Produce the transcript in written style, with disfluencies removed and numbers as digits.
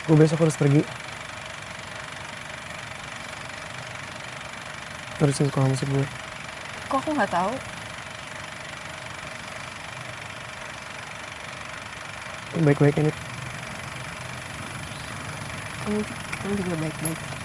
Gue besok harus pergi. Terusin sekolah musik gue. Kok aku nggak tahu? Baik-baik ini. Kamu juga baik-baik.